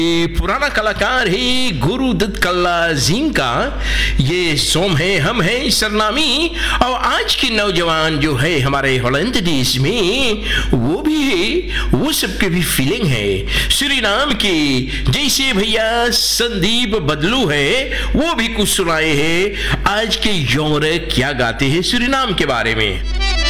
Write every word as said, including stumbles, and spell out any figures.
ये पुराना कलाकार है गुरुदत्त कल्ला सिंह का। ये सोम है, हम है सरनामी। और आज के नौजवान जो है हमारे हॉलैंड देश में, वो भी है, वो सबके भी फीलिंग है सूरीनाम की। जैसे भैया संदीप बदलू है, वो भी कुछ सुनाए हैं आज के यौर क्या गाते हैं सूरीनाम के बारे में।